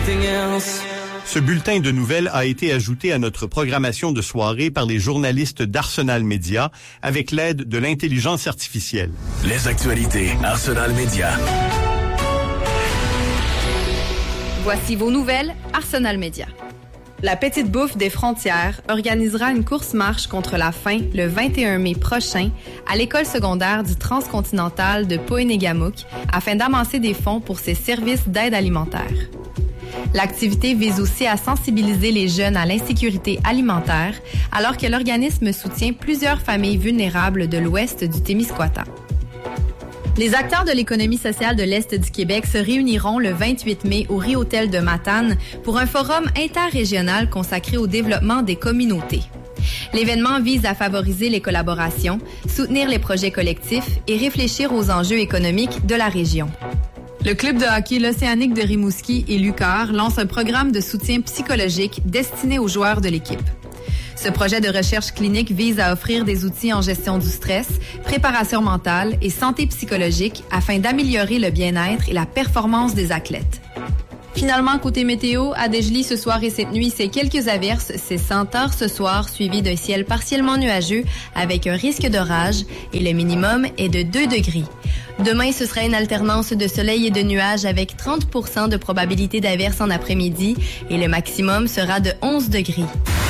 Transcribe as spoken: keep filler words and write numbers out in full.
Ce bulletin de nouvelles a été ajouté à notre programmation de soirée par les journalistes d'Arsenal Média avec l'aide de l'intelligence artificielle. Les actualités Arsenal Média. Voici vos nouvelles Arsenal Média. La Petite Bouffe des Frontières organisera une course-marche contre la faim le vingt et un mai prochain à l'école secondaire du Transcontinental de Poénégamouk afin d'amasser des fonds pour ses services d'aide alimentaire. L'activité vise aussi à sensibiliser les jeunes à l'insécurité alimentaire alors que l'organisme soutient plusieurs familles vulnérables de l'ouest du Témiscouata. Les acteurs de l'économie sociale de l'Est du Québec se réuniront le vingt-huit mai au Ri-Hôtel de Matane pour un forum interrégional consacré au développement des communautés. L'événement vise à favoriser les collaborations, soutenir les projets collectifs et réfléchir aux enjeux économiques de la région. Le club de hockey L'Océanique de Rimouski et Lucar lance un programme de soutien psychologique destiné aux joueurs de l'équipe. Ce projet de recherche clinique vise à offrir des outils en gestion du stress, préparation mentale et santé psychologique afin d'améliorer le bien-être et la performance des athlètes. Finalement, côté météo, à Desjely ce soir et cette nuit, c'est quelques averses. C'est cent heures ce soir, suivi d'un ciel partiellement nuageux avec un risque d'orage et le minimum est de deux degrés. Demain, ce sera une alternance de soleil et de nuages avec trente pour cent de probabilité d'averse en après-midi et le maximum sera de onze degrés.